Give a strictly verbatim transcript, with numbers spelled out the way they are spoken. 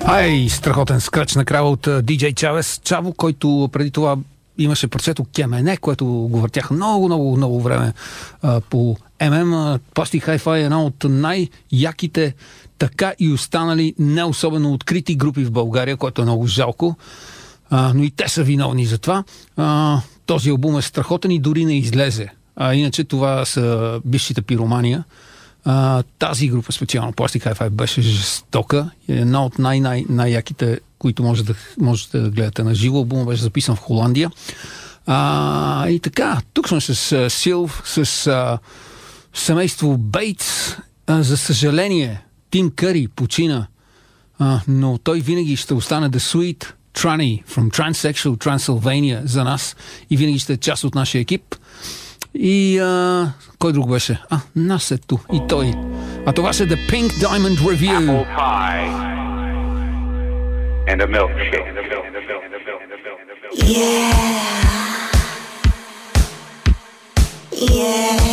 Ай, страхотен скръч на крава от Ди Джей Чавес Чаво, който преди това имаше парчето Кемене, което го въртяха много, много, много време а, по ем ем. Plastic Hi-Fi е една от най-яките така и останали не особено открити групи в България, което е много жалко. А, но и те са виновни за това. А, този албум е страхотен и дори не излезе. А иначе това са бившите Пиромания. Uh, тази група специално, Plastic Hi-Fi, беше жестока. Е една от най-най-най-яките, които може да, можете да гледате на живо. Албумът беше записан в Холандия. Uh, и така, тук сме с uh, Силв, с uh, семейство Бейтс. Uh, за съжаление, Тим Къри почина, uh, но той винаги ще остане The Sweet Tranny from Transsexual Transylvania за нас и винаги ще е част от нашия екип. И а, кой друг беше? А, нас ето и той. А това са The Pink Diamond Review. Apple pie and a milkshake. Yeah. Yeah.